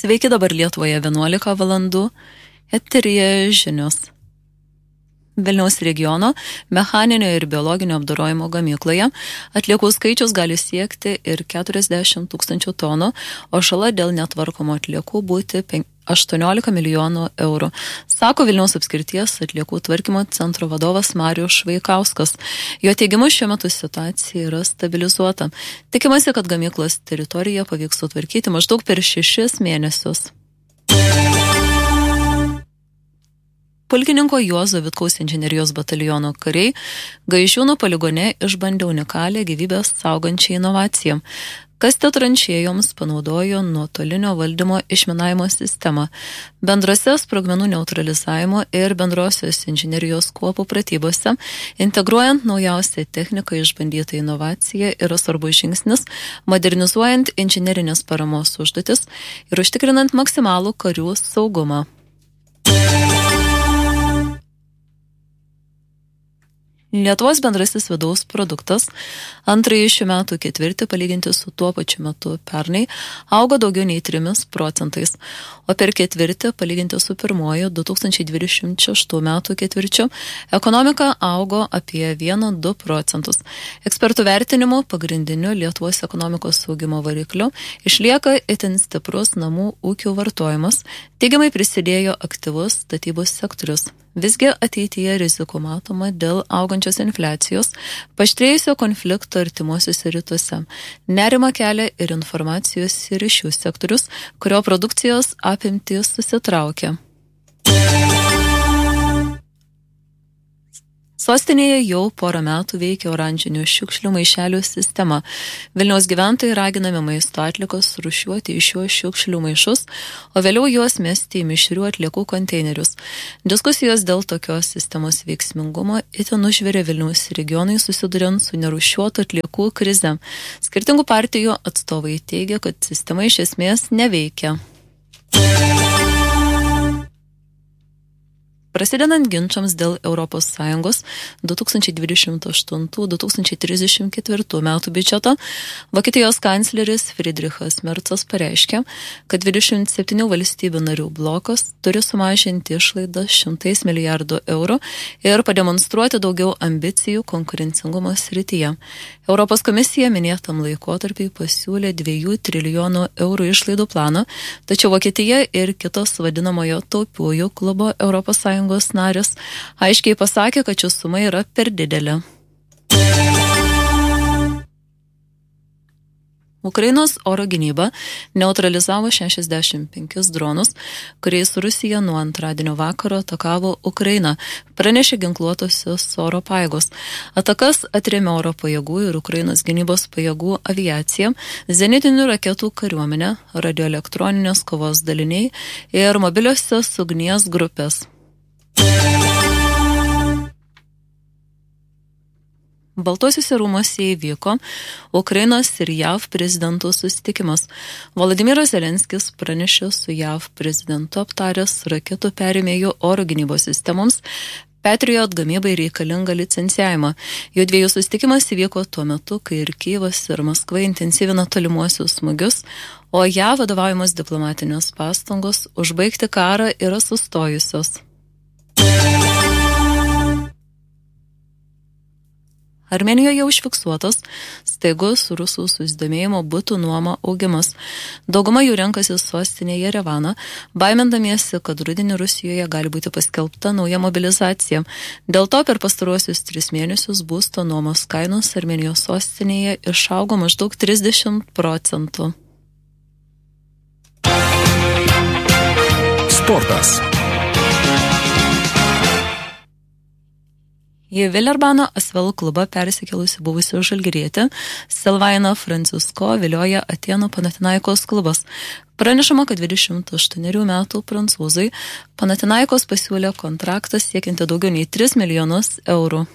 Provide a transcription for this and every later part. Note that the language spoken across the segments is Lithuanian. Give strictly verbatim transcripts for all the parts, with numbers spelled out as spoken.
Sveiki, dabar Lietuvoje vienuolika valandų, eteryje žinios. Vilniaus regiono mechaninio ir biologinio apdorojimo gamykloje atliekų skaičius gali siekti ir keturiasdešimt tūkstančių tonų, o žala dėl netvarkomų atliekų būti aštuoniolika milijonų eurų, sako Vilniaus apskrities atliekų tvarkymo centro vadovas Marijus Švaikauskas. Jo teigimu, šiuo metu situacija yra stabilizuota. Tikimasi, kad gamyklos teritoriją pavyks sutvarkyti maždaug per šešis mėnesius. Pulkininko Juozo Vitkaus inžinerijos bataliono kariai Gaižiūnų poligone išbandė unikalią gyvybės saugančią inovaciją. Kasti tranšėjoms panaudojo nuotolinio valdymo išminavimo sistemą. Bendrose sprogmenų neutralizavimo ir bendrosios inžinerijos kuopų pratybose, integruojant naujausią techniką išbandytą inovaciją, yra svarbus žingsnis, modernizuojant inžinerinės paramos užduotis ir užtikrinant maksimalų karių saugumą. Lietuvos bendrasis vidaus produktas antrąjį šių metų ketvirtį palyginti su tuo pačiu metu pernai augo daugiau nei trimis procentais, o per ketvirtį palyginti su pirmoju du tūkstančiai dvidešimt šeštų metų ketvirčiu ekonomika augo apie vieną du procentus. Ekspertų vertinimu pagrindiniu Lietuvos ekonomikos augimo varikliu išlieka itin stiprus namų ūkių vartojimas, teigiamai prisidėjo aktyvus statybos sektorius. Visgi ateityje rizikų matoma dėl augančios infliacijos, paaštrėjusio konflikto artimuosiuose rytuose. Nerima kelia ir informacijos ir ryšių sektorius, kurio produkcijos apimtys susitraukia. Sostinėje jau porą metų veikia oranžinių šiukšlių maišelių sistema. Vilniaus gyventojai raginami maisto atliekos rūšiuoti iš šiuos šiukšlių maišus, o vėliau juos mesti į mišrių atliekų konteinerius. Diskusijos dėl tokios sistemos veiksmingumo itin užvirė Vilniaus regionai, susiduriant su nerūšiuotų atliekų krize. Skirtingų partijų atstovai teigia, kad sistema iš esmės neveikia. Prasidedant ginčams dėl Europos Sąjungos du tūkstančiai dvidešimt aštuntų - du tūkstančiai trisdešimt ketvirtų metų biudžeto, Vokietijos kancleris Friedrichas Merzas pareiškė, kad dvidešimt septynių valstybių narių blokas turi sumažinti išlaidas šimtais milijardų eurų ir pademonstruoti daugiau ambicijų konkurencingumo srityje. Europos komisija minėtam laikotarpiai pasiūlė dviejų trilijonų eurų išlaidų planą, tačiau Vokietija ir kitos vadinamojo taupiųjų klubo Europos Sąjungos narės aiškiai pasakė, kad ši suma yra per didelė. Ukrainos oro gynyba neutralizavo šešiasdešimt penkis dronus, kuriais Rusija nuo antradienio vakaro atakavo Ukrainą, pranešė ginkluotosios oro pajėgos. Atakas atrėmė oro pajėgų ir Ukrainos gynybos pajėgų aviacija, zenitinių raketų kariuomenė, radioelektroninės kovos daliniai ir mobiliosios ugnies grupės. Baltuosiuose rūmuose įvyko Ukrainos ir J A V prezidentų susitikimas. Volodymyras Zelenskis pranešė su J A V prezidentu aptaręs raketų perėmėjų oro gynybos sistemoms Patriot gamybai reikalingą licencijavimą. Jų dviejų susitikimas įvyko tuo metu, kai ir Kyjivas ir Maskva intensyvina tolimuosius smūgius, o J A V vadovaujamos diplomatinės pastangos užbaigti karą yra sustojusios. Armėnijoje užfiksuotas staigus rusų susidomėjimo butų nuoma augimas. Dauguma jų renkasi sostinėje Jerevaną, baimindamiesi, kad rudenį Rusijoje gali būti paskelbta nauja mobilizacija. Dėl to per pastaruosius tris mėnesius būsto nuomos kainos Armėnijos sostinėje išaugo maždaug trisdešimt procentų. Sportas. Į Vilerbano Asvel klubą persikėlusi buvusi žalgirietė Silvaina Francisko vilioja Atėnų Panathinaikos klubas. Pranešama, kad dvidešimt aštuonerių metų prancūzai Panathinaikos pasiūlė kontraktą siekiantį daugiau nei tris milijonus eurų.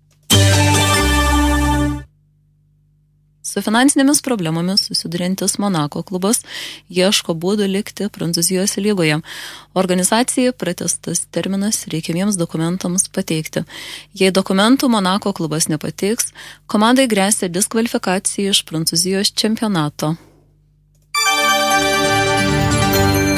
Su finansinėmis problemomis susiduriantis Monako klubas ieško būdų likti Prancūzijos lygoje. Organizacijai pratęstas terminas reikiamiems dokumentams pateikti. Jei dokumentų Monako klubas nepateiks, komandai gresia diskvalifikacija iš Prancūzijos čempionato.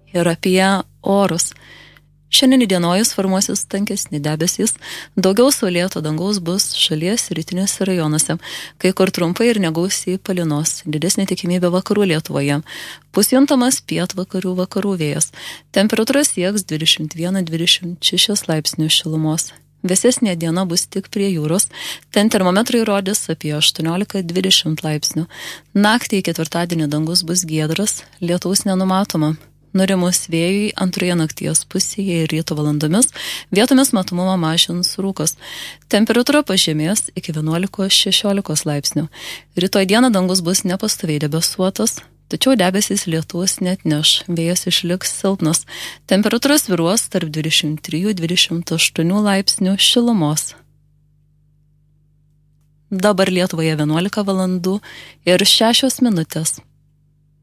Ir apie orus. Šiandien įdienojus formuosis tankesni debesys, daugiau saulėto dangaus bus šalies rytiniuose rajonuose, kai kur trumpai ir negausiai palynos, didesnė tikimybė vakarų Lietuvoje. Bus juntamas pietvakarių vakarų vėjas, temperatūra sieks dvidešimt vieną dvidešimt šešis laipsnių šilumos. Vėsesnė diena bus tik prie jūros, ten termometrai rodys apie aštuoniolika dvidešimt laipsnių. Naktį į ketvirtadienį dangus bus giedras, lietaus nenumatoma. Nurimus vėjui antroje nakties pusėje ir ryto valandomis vietomis matomumą mažins rūkas. Temperatūra pažemės iki vienuolikos šešiolikos laipsnių. Rytoj dieną dangus bus nepastoviai debesuotas, tačiau debesys lietaus neatneš, vėjas išliks silpnas. Temperatūra svyruos tarp dvidešimt trijų dvidešimt aštuonių laipsnių šilumos. Dabar Lietuvoje vienuolika valandų ir šešios minutės.